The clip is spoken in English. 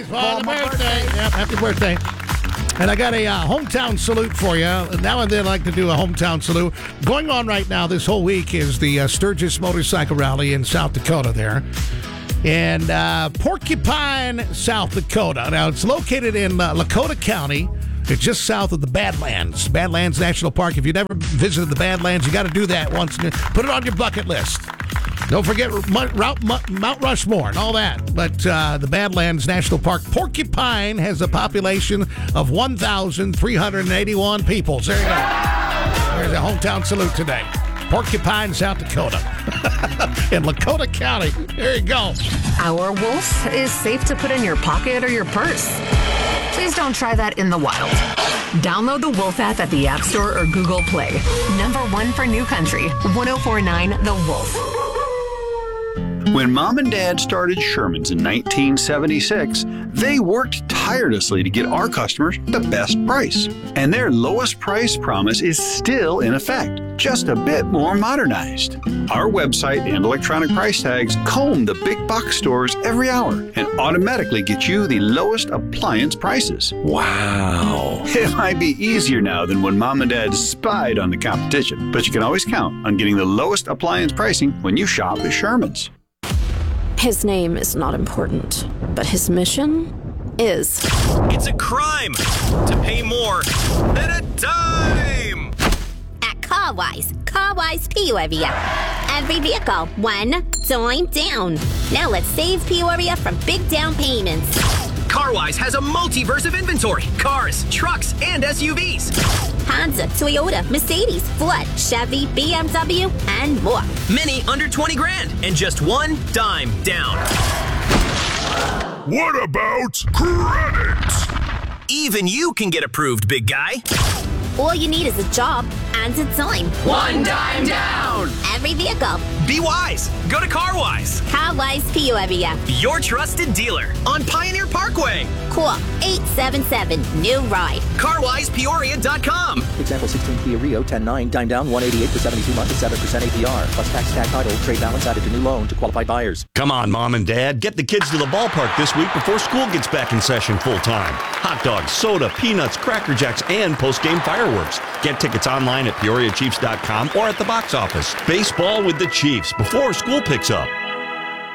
birthdays for the birthday. Yep, happy birthday. And I got a hometown salute for you. Now and then I like to do a hometown salute. Going on right now this whole week is the Sturgis Motorcycle Rally in South Dakota there. And Porcupine, South Dakota. Now, it's located in Lakota County. It's just south of the Badlands. Badlands National Park. If you've never visited the Badlands, you got to do that once. Put it on your bucket list. Don't forget Mount Rushmore and all that. But the Badlands National Park, Porcupine, has a population of 1,381 people. There you go. There's a hometown salute today. Porcupine, South Dakota. In Lakota County. There you go. Our wolf is safe to put in your pocket or your purse. Please don't try that in the wild. Download the Wolf app at the App Store or Google Play. Number 1 for New Country, 104.9 The Wolf. When Mom and Dad started Sherman's in 1976, they worked tirelessly to get our customers the best price. And their lowest price promise is still in effect, just a bit more modernized. Our website and electronic price tags comb the big box stores every hour and automatically get you the lowest appliance prices. Wow. It might be easier now than when Mom and Dad spied on the competition, but you can always count on getting the lowest appliance pricing when you shop at Sherman's. His name is not important, but his mission is. It's a crime to pay more than a dime. At CarWise Peoria. Every vehicle, one dime down. Now let's save Peoria from big down payments. CarWise has a multiverse of inventory. Cars, trucks, and SUVs. Honda, Toyota, Mercedes, Ford, Chevy, BMW, and more. Many under 20 grand and just one dime down. What about credit? Even you can get approved, big guy. All you need is a job and a dime. One dime down. Every vehicle. Be wise. Go to CarWise. CarWise Peoria. Your trusted dealer on Pioneer Parkway. Call 877-NEW-RIDE. CarWisePeoria.com. Example 16 Kia Rio 10.9, dime down 188 for 72 months at 7% APR. Plus tax title, trade balance added to new loan to qualified buyers. Come on, Mom and Dad. Get the kids to the ballpark this week before school gets back in session full time. Hot dogs, soda, peanuts, Cracker Jacks, and post-game fireworks. Get tickets online at PeoriaChiefs.com or at the box office. Baseball with the Chiefs before school picks up.